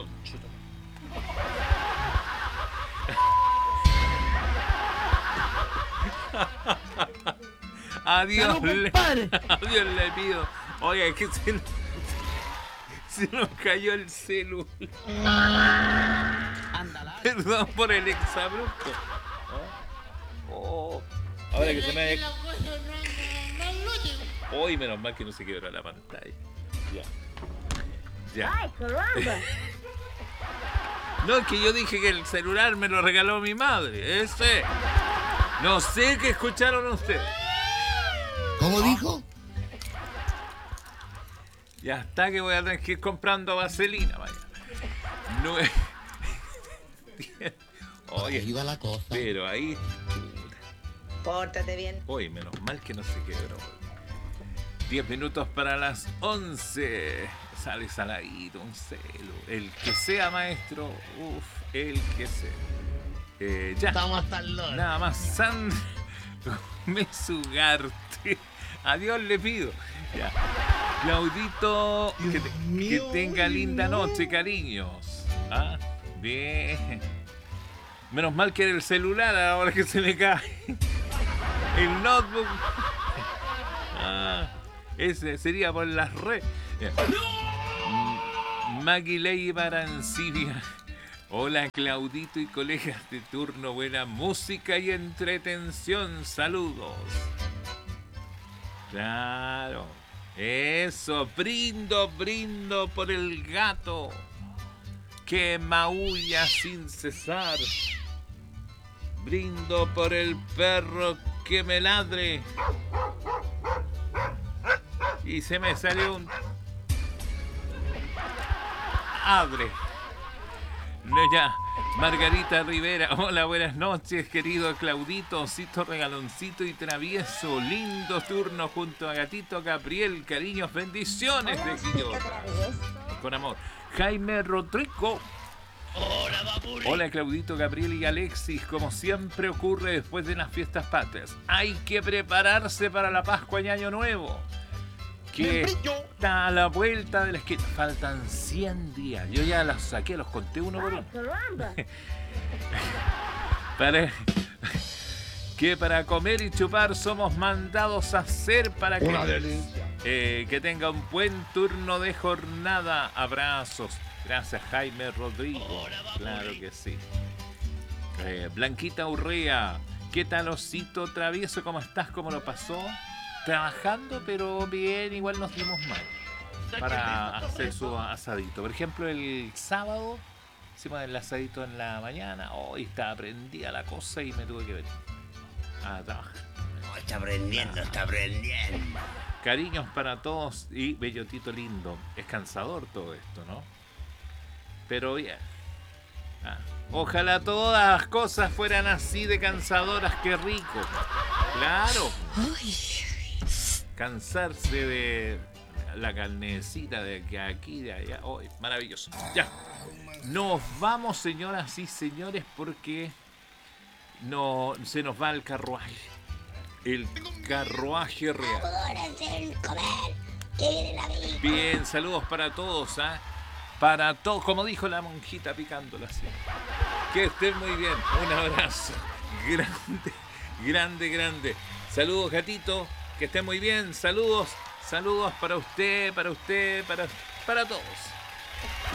conchuta. Adiós, adiós le pido. Oye, que se nos cayó el celular. Perdón por el exabrupto. Oh, ahora que se me haya... Hoy menos mal que no se quebró la pantalla. Ya. ¡Ay, caramba! No, es que yo dije que el celular me lo regaló mi madre. Ese. No sé qué escucharon ustedes. ¿Cómo dijo? Ya está que voy a tener que ir comprando vaselina, vaya. No es... Oye, ahí va la cosa. Pero ahí... Pórtate bien. Oye, menos mal que no se quebró. 10 minutos para las 11. Sale saladito, un celo. El que sea, maestro. Uf, el que sea. Ya. Estamos hasta el loro. Nada más, Sandra Mesugarte. Adiós le pido. Ya. Claudito, que tenga linda noche, cariños. Ah, bien. Menos mal que era el celular ahora que se me cae. El notebook. Ah, ese sería por las redes. Maguiley Barancibia. Hola Claudito y colegas de turno. Buena música y entretención. Saludos. Claro. Eso. Brindo por el gato que maulla sin cesar. Brindo por el perro que me ladre. Y se me salió un... Abre. No, ya. Margarita Rivera. Hola, buenas noches, querido Claudito, osito regaloncito y travieso. Lindo turno junto a Gatito Gabriel. Cariños, bendiciones de Quillota. Con amor. Jaime Rodrigo. Hola, Baburi. Hola, Claudito, Gabriel y Alexis. Como siempre ocurre después de las fiestas patrias, hay que prepararse para la Pascua y Año Nuevo, que está a la vuelta de la esquina. Faltan 100 días. Yo ya los saqué, los conté uno por uno. Para comer y chupar somos mandados a hacer para que tenga un buen turno de jornada. Abrazos. Gracias, Jaime Rodrigo. Claro que sí. Blanquita Urrea. ¿Qué tal, osito travieso? ¿Cómo estás? ¿Cómo lo pasó? Trabajando, pero bien, igual nos dimos mal para hacer su asadito. Por ejemplo, el sábado hicimos el asadito en la mañana. Hoy está prendida la cosa y me tuve que venir a trabajar. Oh, está aprendiendo, está aprendiendo. Cariños para todos y bellotito lindo. Es cansador todo esto, ¿no? Pero bien. Ojalá todas las cosas fueran así de cansadoras, qué rico. Claro. Cansarse de la carnecita de que aquí, de allá. Oh, maravilloso. Ya. Nos vamos, señoras y señores, porque no se nos va el carruaje. El carruaje real. Bien, saludos para todos, ¿ah? Para todos, como dijo la monjita picándola así. Que estén muy bien. Un abrazo. Grande, grande, grande. Saludos, gatito. Que estén muy bien. Saludos. Saludos para usted, para todos.